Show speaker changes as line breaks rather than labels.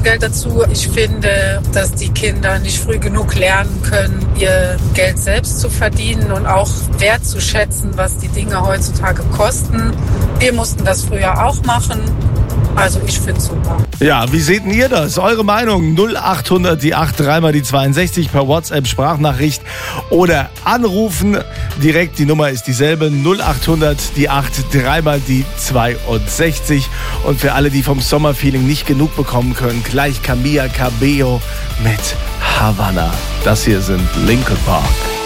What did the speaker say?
Taschengeld dazu. Ich finde, dass die Kinder nicht früh genug lernen können, ihr Geld selbst zu verdienen und auch wertzuschätzen, was die Dinge heutzutage kosten. Wir mussten das früher auch machen. Also ich finde es super.
Ja, wie seht ihr das? Eure Meinung 0800 die 8 3 die 62 per WhatsApp Sprachnachricht oder anrufen. Direkt, die Nummer ist dieselbe 0800 die 8 3 die 62. Und für alle, die vom Sommerfeeling nicht genug bekommen können, gleich Camila Cabello mit Havana. Das hier sind Linkin Park.